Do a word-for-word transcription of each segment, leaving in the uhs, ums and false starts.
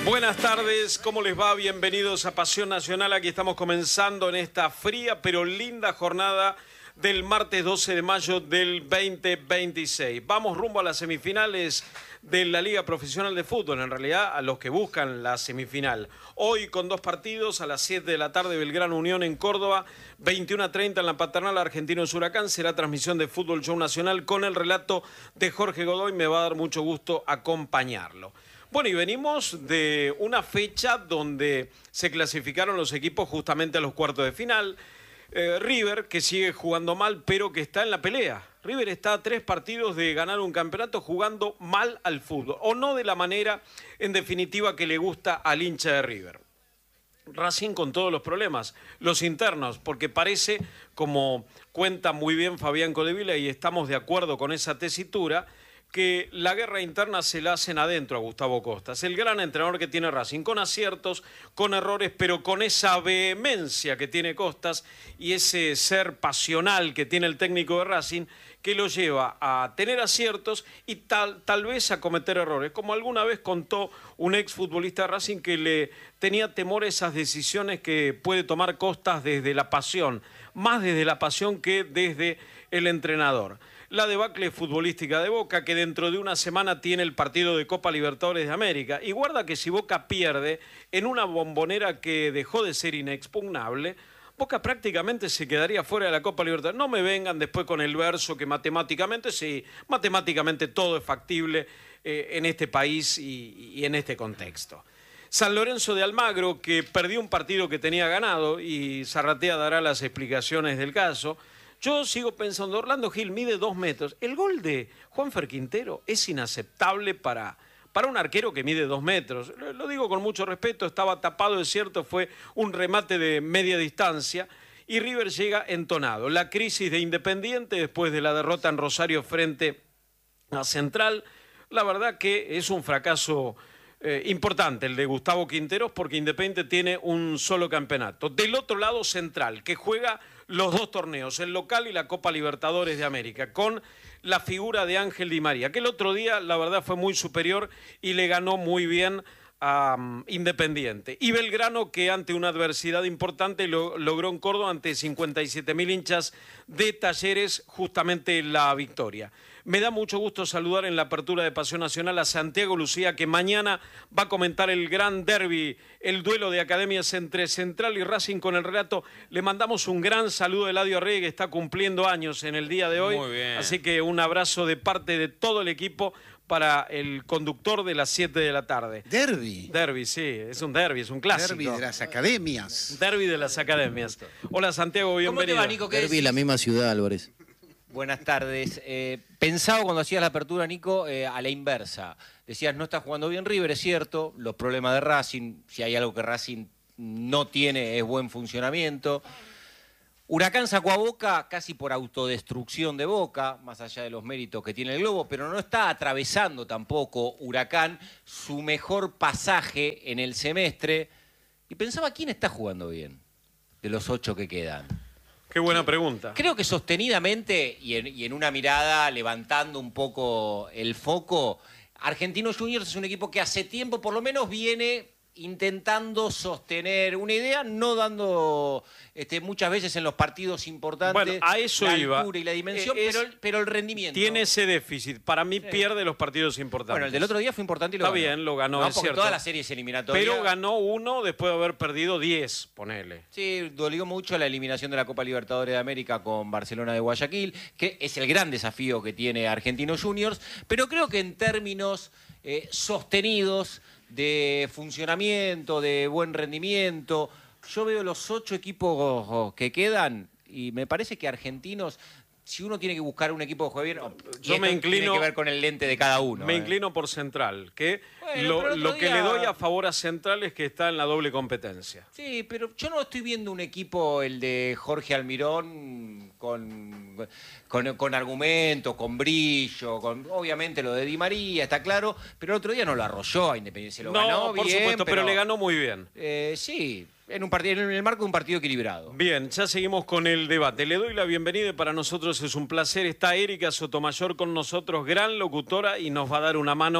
Buenas tardes, ¿cómo les va? Bienvenidos a Pasión Nacional. Aquí estamos comenzando en esta fría pero linda jornada del martes doce de mayo del veinte veintiséis. Vamos rumbo a las semifinales de la Liga Profesional de Fútbol, en realidad a los que buscan la semifinal. Hoy con dos partidos, a las siete de la tarde Belgrano Unión en Córdoba, veintiuno a treinta en la Paternal Argentinos Huracán. Será transmisión de Fútbol Show Nacional con el relato de Jorge Godoy. Me va a dar mucho gusto acompañarlo. Bueno, y venimos de una fecha donde se clasificaron los equipos justamente a los cuartos de final. Eh, River, que sigue jugando mal, pero que está en la pelea. River está a tres partidos de ganar un campeonato jugando mal al fútbol, o no de la manera, en definitiva, que le gusta al hincha de River. Racing con todos los problemas, los internos, porque parece, como cuenta muy bien Fabián Codevila, y estamos de acuerdo con esa tesitura, que la guerra interna se la hacen adentro a Gustavo Costas, el gran entrenador que tiene Racing, con aciertos, con errores, pero con esa vehemencia que tiene Costas y ese ser pasional que tiene el técnico de Racing, que lo lleva a tener aciertos y tal, tal vez a cometer errores, como alguna vez contó un exfutbolista de Racing que le tenía temor a esas decisiones que puede tomar Costas desde la pasión, más desde la pasión que desde el entrenador. La debacle futbolística de Boca, que dentro de una semana tiene el partido de Copa Libertadores de América. Y guarda que si Boca pierde en una bombonera que dejó de ser inexpugnable, Boca prácticamente se quedaría fuera de la Copa Libertadores. No me vengan después con el verso que matemáticamente, sí, matemáticamente todo es factible eh, en este país y, y en este contexto. San Lorenzo de Almagro, que perdió un partido que tenía ganado, y Zarratea dará las explicaciones del caso. Yo sigo pensando, Orlando Gil mide dos metros. El gol de Juanfer Quintero es inaceptable para, para un arquero que mide dos metros. Lo, lo digo con mucho respeto, estaba tapado, es cierto, fue un remate de media distancia y River llega entonado. La crisis de Independiente después de la derrota en Rosario frente a Central, la verdad que es un fracaso eh, importante el de Gustavo Quinteros, porque Independiente tiene un solo campeonato. Del otro lado, Central, que juega los dos torneos, el local y la Copa Libertadores de América, con la figura de Ángel Di María, que el otro día, la verdad, fue muy superior y le ganó muy bien a um, Independiente. Y Belgrano, que ante una adversidad importante lo, logró en Córdoba ante cincuenta y siete mil hinchas de Talleres justamente la victoria. Me da mucho gusto saludar en la apertura de Pasión Nacional a Santiago Lucía, que mañana va a comentar el gran derbi, el duelo de academias entre Central y Racing con el relato. Le mandamos un gran saludo de Eladio Arregui, que está cumpliendo años en el día de hoy. Muy bien. Así que un abrazo de parte de todo el equipo para el conductor de las siete de la tarde. Derbi. Derbi, sí, es un derbi, es un clásico. Derbi de las academias. Derbi de las academias. Hola Santiago, bienvenido. ¿Cómo te va, Nico? ¿Qué Derbi, decís? la misma ciudad, Álvarez. Buenas tardes. Eh, pensaba cuando hacías la apertura, Nico, eh, a la inversa. Decías, no está jugando bien River, es cierto, los problemas de Racing, si hay algo que Racing no tiene es buen funcionamiento. Huracán sacó a Boca casi por autodestrucción de Boca, más allá de los méritos que tiene el Globo, pero no está atravesando tampoco Huracán su mejor pasaje en el semestre. Y pensaba, ¿quién está jugando bien de los ocho que quedan? Qué buena pregunta. Creo que sostenidamente y en, y en una mirada levantando un poco el foco, Argentinos Juniors es un equipo que hace tiempo por lo menos viene intentando sostener una idea, no dando este, muchas veces en los partidos importantes Bueno, a eso la iba. altura y la dimensión, Es- pero, el- pero el rendimiento. Tiene ese déficit. Para mí Sí. pierde los partidos importantes. Bueno, el del otro día fue importante y lo Está ganó. bien, lo ganó, No, es porque cierto. todas las series eliminatorias. Pero ganó uno después de haber perdido diez, ponele. Sí, dolió mucho la eliminación de la Copa Libertadores de América con Barcelona de Guayaquil, que es el gran desafío que tiene Argentinos Juniors, pero creo que en términos eh, sostenidos de funcionamiento, de buen rendimiento, yo veo los ocho equipos que quedan y me parece que Argentinos, si uno tiene que buscar un equipo que juegue bien, y Yo esto me inclino- tiene que ver con el lente de cada uno. Me ¿eh? inclino por Central, que Bueno, lo, pero el lo otro que día- le doy a favor a Central es que está en la doble competencia. Sí, pero yo no estoy viendo un equipo, el de Jorge Almirón, con, con, con argumento, con brillo, con obviamente lo de Di María, está claro, pero el otro día no lo arrolló a Independiente, se lo No, ganó por bien, supuesto, pero, le ganó muy bien. Eh, sí, en, un partido, en el marco de un partido equilibrado. Bien, ya seguimos con el debate. Le doy la bienvenida y para nosotros es un placer. Está Erika Sotomayor con nosotros, gran locutora, y nos va a dar una mano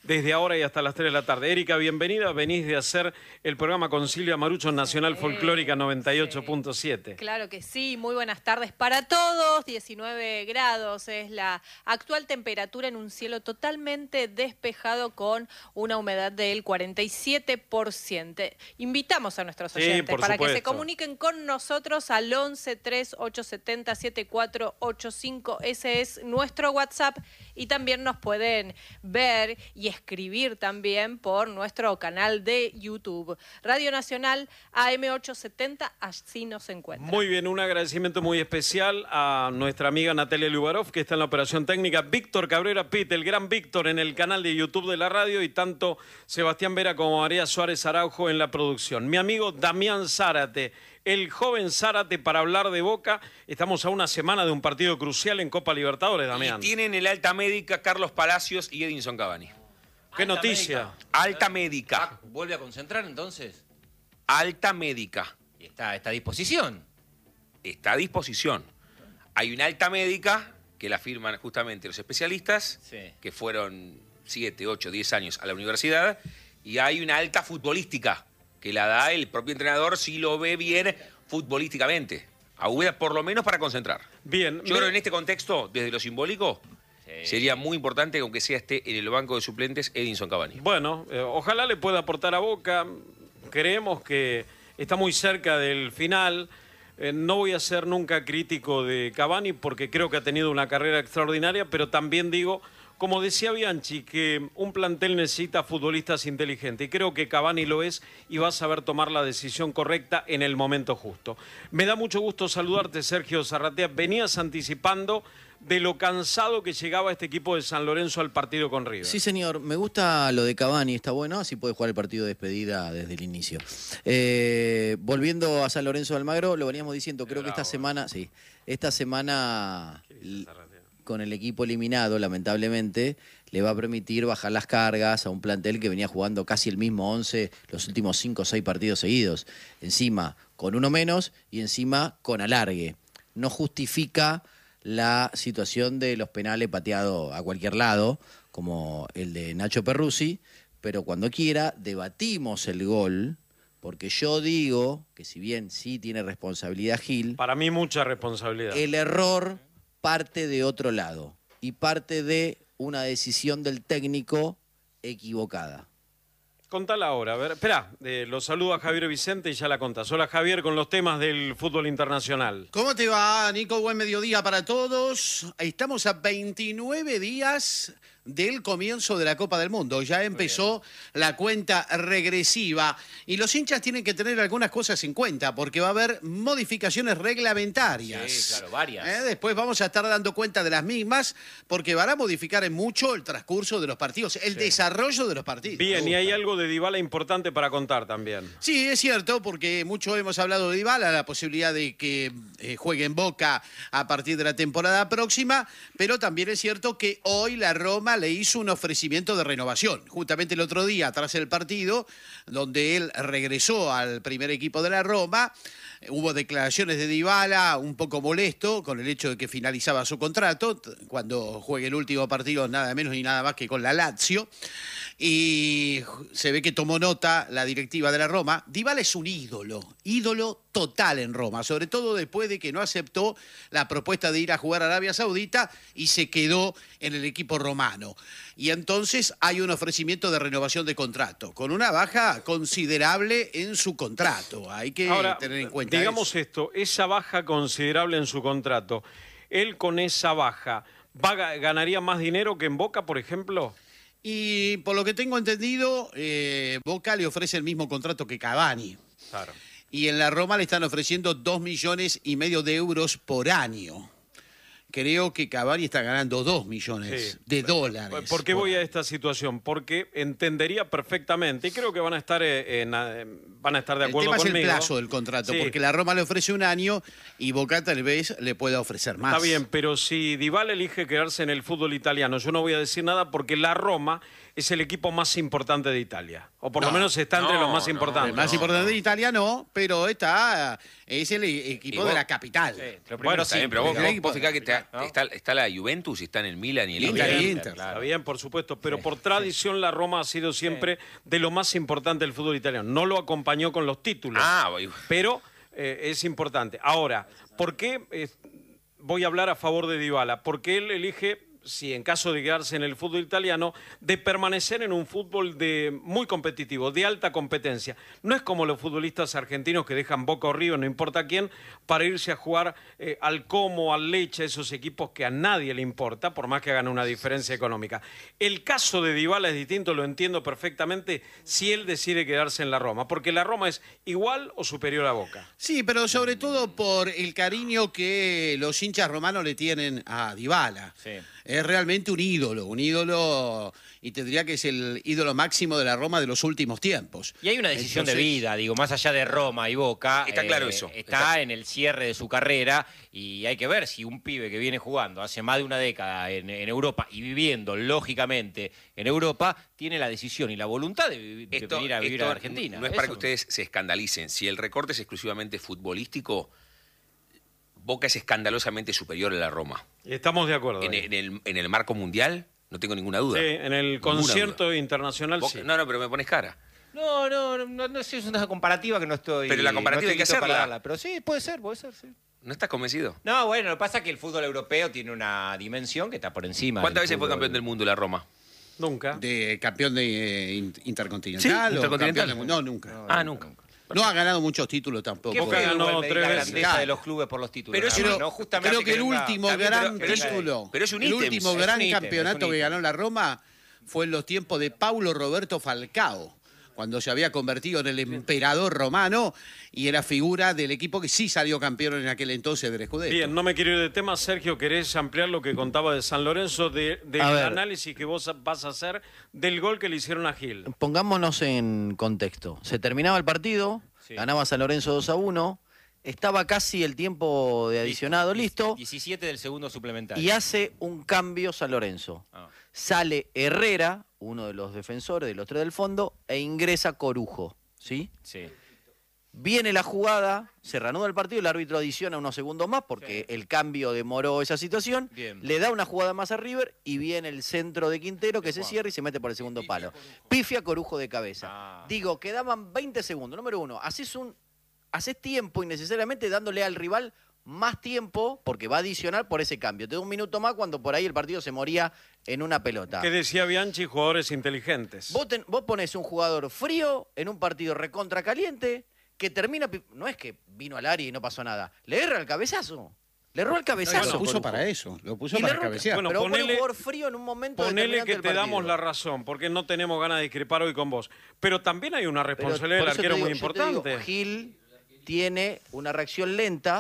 desde ahora y hasta las tres de la tarde. Erika, bienvenida. Venís de hacer el programa con Silvia Marucho en Nacional Sí, Folclórica noventa y ocho punto siete. sí. Claro que sí. Muy buenas tardes para todos. diecinueve grados es la actual temperatura en un cielo totalmente despejado con una humedad del cuarenta y siete por ciento. Invitamos a nuestros Sí, oyentes por para supuesto. que se comuniquen con nosotros al once tres ocho siete cero siete cuatro ocho cinco. Ese es nuestro WhatsApp y también nos pueden ver y escribir también por nuestro canal de YouTube. Radio Nacional A M ochocientos setenta, así nos encuentran. Muy bien, un agradecimiento muy especial a nuestra amiga Natalia Lubarov, que está en la operación técnica, Víctor Cabrera Pitt, el gran Víctor en el canal de YouTube de la radio, y tanto Sebastián Vera como María Suárez Araujo en la producción. Mi amigo Damián Zárate, el joven Zárate, para hablar de Boca. Estamos a una semana de un partido crucial en Copa Libertadores, Damián. Y tienen el alta médica Carlos Palacios y Edinson Cavani. ¿Qué Alta noticia? médica. Alta médica. Ah, ¿vuelve a concentrar entonces? Alta médica. Y está, está a disposición. Está a disposición. Hay una alta médica que la firman justamente los especialistas, Sí. que fueron siete, ocho, diez años a la universidad, y hay una alta futbolística que la da el propio entrenador si lo ve bien futbolísticamente. A Úbeda por lo menos para concentrar. Bien. Yo me- creo que en este contexto, desde lo simbólico, Sí. sería muy importante que aunque sea esté en el banco de suplentes Edinson Cavani. Bueno, eh, ojalá le pueda aportar a Boca. Creemos que está muy cerca del final. Eh, no voy a ser nunca crítico de Cavani porque creo que ha tenido una carrera extraordinaria, pero también digo, como decía Bianchi, que un plantel necesita futbolistas inteligentes y creo que Cavani lo es y va a saber tomar la decisión correcta en el momento justo. Me da mucho gusto saludarte, Sergio Zarratea. Venías anticipando de lo cansado que llegaba este equipo de San Lorenzo al partido con River. Sí, señor. Me gusta lo de Cavani, está bueno, así puede jugar el partido de despedida desde el inicio. Eh, volviendo a San Lorenzo de Almagro, lo veníamos diciendo, creo que esta semana, sí, esta semana l- con el equipo eliminado, lamentablemente, le va a permitir bajar las cargas a un plantel que venía jugando casi el mismo once los últimos cinco o seis partidos seguidos. Encima con uno menos y encima con alargue. No justifica la situación de los penales pateados a cualquier lado, como el de Nacho Perruzzi, pero cuando quiera debatimos el gol, porque yo digo que si bien sí tiene responsabilidad Gil, Para mí mucha responsabilidad. el error parte de otro lado y parte de una decisión del técnico equivocada. Contala ahora, a ver, espera, eh, lo saludo a Javier Vicente y ya la contás. Hola Javier, con los temas del fútbol internacional. ¿Cómo te va, Nico? Buen mediodía para todos. Estamos a veintinueve días del comienzo de la Copa del Mundo. Ya empezó la cuenta regresiva y los hinchas tienen que tener algunas cosas en cuenta porque va a haber modificaciones reglamentarias. Sí, claro, varias. ¿Eh? Después vamos a estar dando cuenta de las mismas porque van a modificar en mucho el transcurso de los partidos, el desarrollo de los partidos. Bien, y hay algo de Dybala importante para contar también. Sí, es cierto, porque mucho hemos hablado de Dybala, la posibilidad de que eh, juegue en Boca a partir de la temporada próxima, pero también es cierto que hoy la Roma le hizo un ofrecimiento de renovación. Justamente el otro día, tras el partido, donde él regresó al primer equipo de la Roma, eh, hubo declaraciones de Dybala un poco molesto con el hecho de que finalizaba su contrato, t- cuando juegue el último partido nada menos ni nada más que con la Lazio. Y se ve que tomó nota la directiva de la Roma. Dybala es un ídolo, ídolo total en Roma, sobre todo después de que no aceptó la propuesta de ir a jugar a Arabia Saudita y se quedó en el equipo romano. Y entonces hay un ofrecimiento de renovación de contrato, con una baja considerable en su contrato. Hay que Ahora, tener en cuenta digamos eso. esto, esa baja considerable en su contrato, él con esa baja, ¿va, a- ¿ganaría más dinero que en Boca, por ejemplo? Y por lo que tengo entendido, eh, Boca le ofrece el mismo contrato que Cavani. Claro. Y en la Roma le están ofreciendo dos millones y medio de euros por año. Creo que Cavani está ganando dos millones Sí. de dólares. ¿Por qué por voy a año. esta situación? Porque entendería perfectamente, y creo que van a estar, eh, en, eh, van a estar de El acuerdo tema es conmigo. el plazo del contrato, Sí. porque la Roma le ofrece un año y Boca tal vez le pueda ofrecer más. Está bien, pero si Dybala elige quedarse en el fútbol italiano, yo no voy a decir nada porque la Roma es el equipo más importante de Italia. O por No, lo menos está entre no, los más no, importantes. El más no, importante no. de Italia no, pero está es el equipo Y vos- de la capital. Sí, entre los Bueno, primeros está bien, cinco, pero vos, digamos. vos, vos fijá que te- ¿no? está, está la Juventus y están el Milan y el Y Inter. el Inter, Inter. claro. Está bien, por supuesto, pero por tradición la Roma ha sido siempre de lo más importante del fútbol italiano. No lo acompañó con los títulos, Ah, voy- pero eh, es importante. Ahora, ¿por qué eh, voy a hablar a favor de Dybala? Porque él elige, si en caso de quedarse en el fútbol italiano, de permanecer en un fútbol de muy competitivo, de alta competencia. No es como los futbolistas argentinos que dejan Boca o River, no importa quién, para irse a jugar eh, al Como, al Lecce, esos equipos que a nadie le importa, por más que hagan una diferencia económica. El caso de Dybala es distinto, lo entiendo perfectamente, si él decide quedarse en la Roma, porque la Roma es igual o superior a Boca. Sí, pero sobre todo por el cariño que los hinchas romanos le tienen a Dybala. Sí. Es realmente un ídolo, un ídolo, y tendría que ser el ídolo máximo de la Roma de los últimos tiempos. Y hay una decisión Entonces, de vida, digo, más allá de Roma y Boca. Está claro eso. Está, Está- en el cierre de su carrera y hay que ver si un pibe que viene jugando hace más de una década en, en Europa y viviendo, lógicamente, en Europa, tiene la decisión y la voluntad de, vi- de Esto- venir a vivir esto a Argentina. No es para Eso- que ustedes se escandalicen. Si el recorte es exclusivamente futbolístico, Boca es escandalosamente superior a la Roma. Estamos de acuerdo. En, ahí. en el, en el marco mundial, no tengo ninguna duda. Sí, en el Ninguna concierto duda. internacional Boca- sí. No, no, pero me pones cara. No, no, no, no sé, es una comparativa que no estoy. Pero la comparativa no hay que estoy listo para hacerla. darla, pero sí, puede ser, puede ser, sí. ¿No estás convencido? No, bueno, lo que pasa es que el fútbol europeo tiene una dimensión que está por encima. ¿Cuántas del veces fue fútbol- campeón del mundo la Roma? Nunca. De campeón de eh, in- intercontinental. Sí, o intercontinental. campeón de- no, nunca. No, Ah, nunca. ha ganado muchos títulos tampoco. ¿Qué Boca fue ganó igual medir tres la veces. grandeza Claro. de los clubes por los títulos? Pero es ¿no? un- No, justamente Creo que el venga- último Está bien, gran pero- pero es- título, pero es un el ítem. último Es gran un ítem, campeonato es un que ítem. ganó la Roma fue en los tiempos de Paulo Roberto Falcao, cuando se había convertido en el emperador romano y era figura del equipo que sí salió campeón en aquel entonces del Scudetto. Bien, no me quiero ir de tema. Sergio, ¿querés ampliar lo que contaba de San Lorenzo, de, del A ver. análisis que vos vas a hacer del gol que le hicieron a Gil? Pongámonos en contexto. Se terminaba el partido, Sí. ganaba San Lorenzo dos a uno, estaba casi el tiempo de adicionado listo, diecisiete del segundo suplementario. y hace un cambio San Lorenzo. Ah. Sale Herrera, uno de los defensores de los tres del fondo, e ingresa Corujo, ¿sí? Sí. Viene la jugada, se reanuda el partido, el árbitro adiciona unos segundos más porque el cambio demoró esa situación, Bien. le da una jugada más a River y viene el centro de Quintero que se cierra y se mete por el segundo palo. Pifia Corujo de cabeza. Ah. Digo, quedaban veinte segundos. Número uno, haces un haces tiempo innecesariamente dándole al rival más tiempo porque va a adicionar por ese cambio. Te da un minuto más cuando por ahí el partido se moría en una pelota. ¿Qué decía Bianchi? Jugadores inteligentes. Vos, ten- vos pones un jugador frío en un partido recontra caliente que termina. pi- No es que vino al área y no pasó nada. Le erra el cabezazo. Le erró el No, cabezazo. lo puso Corujo. para eso, lo puso Y para le erró- cabecear. Bueno, pero vos pones un ponele- jugador frío en un momento Ponele determinante que del te damos partido. la razón, porque no tenemos ganas de discrepar hoy con vos. Pero también hay una Pero responsabilidad por del eso te arquero digo- muy yo te digo, importante. Gil tiene una reacción lenta.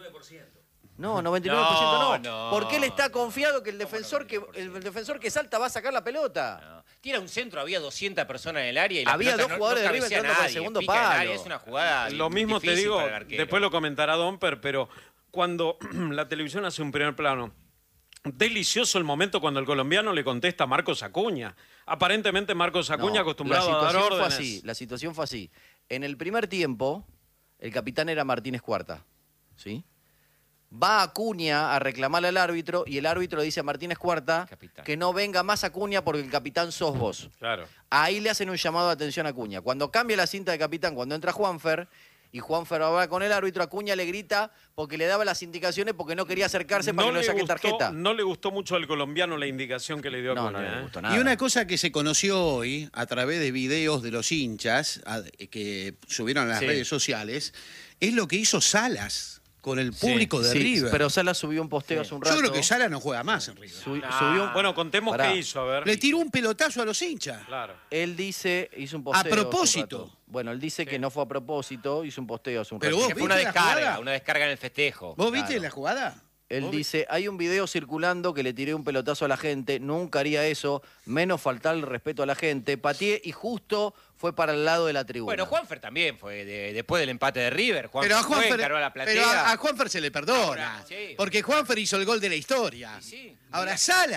No, noventa y nueve por ciento no, No, no. Porque él está confiado que el defensor que el defensor que salta va a sacar la pelota. No. Tira un centro, había doscientas personas en el área y la Había pelota dos no- jugadores no de River cabecea entrando por el nadie, segundo pica en el palo. área, es una jugada Lo mismo te difícil digo, para el arquero. después lo comentará Domper, pero cuando la televisión hace un primer plano, delicioso el momento cuando el colombiano le contesta a Marcos Acuña. Aparentemente Marcos Acuña No, acostumbrado la a dar situación fue órdenes. así, la situación fue así. En el primer tiempo, el capitán era Martínez Cuarta, ¿sí? Va Acuña a reclamarle al árbitro y el árbitro le dice a Martínez Cuarta Capitán. que no venga más Acuña porque el capitán sos vos. Claro. Ahí le hacen un llamado de atención a Acuña. Cuando cambia la cinta de capitán, cuando entra Juanfer y Juanfer va con el árbitro, Acuña le grita porque le daba las indicaciones porque no quería acercarse para que no le saquen gustó, tarjeta. no le gustó mucho al colombiano la indicación que le dio a No, Acuña. no le ¿eh? gustó nada. Y una cosa que se conoció hoy a través de videos de los hinchas a- que subieron a las Sí. redes sociales es lo que hizo Salas con el público de Sí, River. pero Sala subió un posteo hace un rato. Yo creo que Salas no juega más en River. Su- Nah. subió un- Bueno, contemos Pará. qué hizo, a ver. Le tiró un pelotazo a los hinchas. Claro. Él dice, hizo un posteo. A hace un propósito. rato. Bueno, él dice que no fue a propósito, hizo un posteo hace un Pero rato. vos Que fue una ¿Viste la descarga, jugada? una descarga en el festejo. ¿Vos viste Claro. la jugada? Él ¿Vos dice, hay un video circulando que le tiré un pelotazo a la gente, nunca haría eso, menos faltar el respeto a la gente, pateé y justo fue para el lado de la tribuna. Bueno, Juanfer también fue de- después del empate de River. Juanfer Pero a fue, Juanfer, encaró a la platea. pero a, a Juanfer se le perdona. Ahora, sí. Porque Juanfer hizo el gol de la historia. Sí, Ahora mirá, Salas,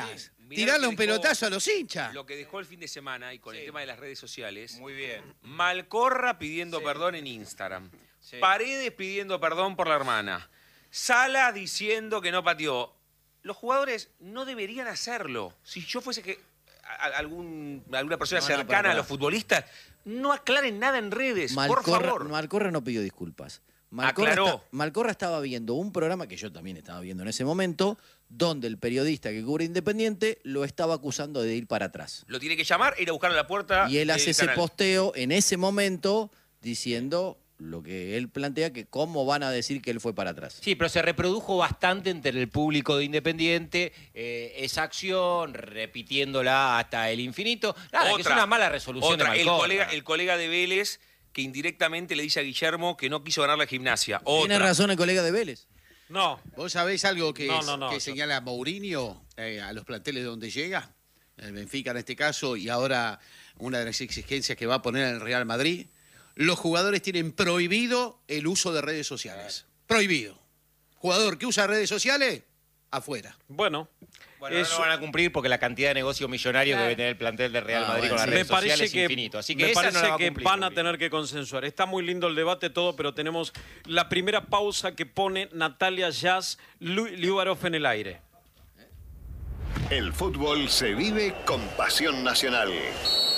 Mirá tirarle lo un que dejó- pelotazo a los hinchas. Lo que dejó el fin de semana y con el tema de las redes sociales. Muy bien. Malcorra pidiendo Sí. perdón en Instagram. Sí. Paredes pidiendo perdón por la hermana. Sala diciendo que no pateó. Los jugadores no deberían hacerlo. Si yo fuese que a- a- algún, alguna persona No, no, cercana pará, pará. a los futbolistas, no aclaren nada en redes, por Malcorra, favor. Malcorra no pidió disculpas. Malcorra, Aclaró. está- Malcorra estaba viendo un programa que yo también estaba viendo en ese momento, donde el periodista que cubre Independiente lo estaba acusando de ir para atrás. Lo tiene que llamar e ir a buscar a la puerta. Y él del hace ese canal. posteo en ese momento diciendo lo que él plantea, que cómo van a decir que él fue para atrás. Sí, pero se reprodujo bastante entre el público de Independiente eh, esa acción, repitiéndola hasta el infinito. Nada, que es una mala resolución otra, de el Malcorra. colega, el colega de Vélez que indirectamente le dice a Guillermo que no quiso ganar la Gimnasia. Otra. Tiene razón el colega de Vélez. No, ¿Vos sabés algo que, No, es- no, no, que yo- señala Mourinho eh, a los planteles donde llega? El Benfica en este caso, y ahora una de las exigencias que va a poner en el Real Madrid. Los jugadores tienen prohibido el uso de redes sociales. Prohibido. Jugador que usa redes sociales, afuera. bueno. Bueno, no eso- lo van a cumplir porque la cantidad de negocio millonario que debe tener el plantel de Real Ah, Madrid bueno, con las sí. me redes sociales parece es que, infinito. Así que me esa parece no la va a que cumplir, van a Rubí. tener que consensuar. Está muy lindo el debate todo, pero tenemos la primera pausa que pone Natalia Jazz Liubarov en el aire. El fútbol se vive con pasión nacional.